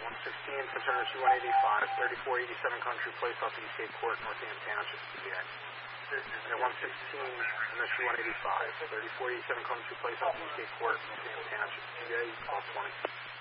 116, concern C-185, 3487 Country Place, off Eastgate Court, Northampton Township, PA. And 116, and the C-185, 3487 Country Place, off Eastgate Court, Northampton Township, PA, 1220.